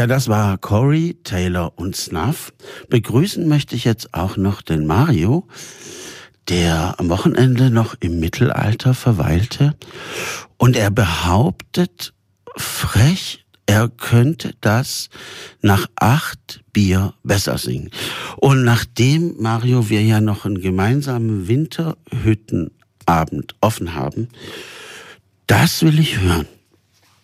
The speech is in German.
Ja, das war Corey, Taylor und Snuff. Begrüßen möchte ich jetzt auch noch den Mario, der am Wochenende noch im Mittelalter verweilte. Und er behauptet frech, er könnte das nach 8 Bier besser singen. Und nachdem, Mario, wir ja noch einen gemeinsamen Winterhüttenabend offen haben, das will ich hören.